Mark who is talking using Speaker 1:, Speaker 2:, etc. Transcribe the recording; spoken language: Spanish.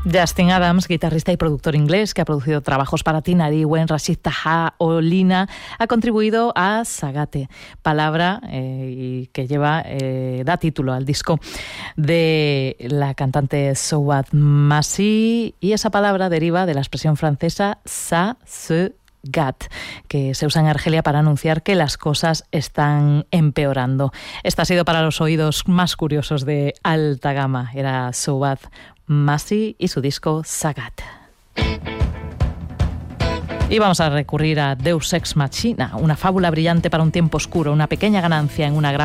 Speaker 1: Justin Adams, guitarrista y productor inglés que ha producido trabajos para Tina Diwen, Rashid Taha o Lina, ha contribuido a Sagate, palabra que da título al disco de la cantante Souad Massi, y esa palabra deriva de la expresión francesa ça se gâte, que se usa en Argelia para anunciar que las cosas están empeorando. Esta ha sido para los oídos más curiosos de alta gama. Era Souad Massi y su disco Sagat. Y vamos a recurrir a Deus Ex Machina, una fábula brillante para un tiempo oscuro, una pequeña ganancia en una gran